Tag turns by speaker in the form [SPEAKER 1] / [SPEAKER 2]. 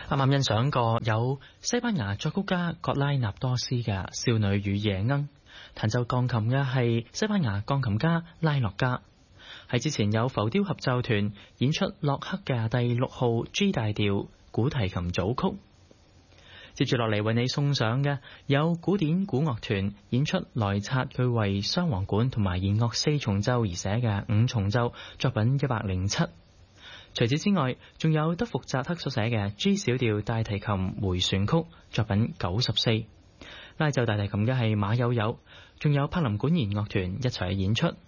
[SPEAKER 1] 啱啱欣賞過有西班牙作曲家葛拉納多斯嘅《少女與夜鶯》，彈奏鋼琴嘅係西班牙鋼琴家拉洛加。喺之前有浮雕合奏團演出洛克嘅第6號 G 大調古提琴組曲。接住落嚟為你送上嘅有古典古樂團演出萊察佢為雙簧管同埋弦樂4重奏而寫嘅5重奏作品107。除此之外，仲有德福扎克所寫嘅 G 小調大提琴回旋曲作品94。拉奏大提琴嘅係馬友友，仲有柏林管弦樂團一齊演出。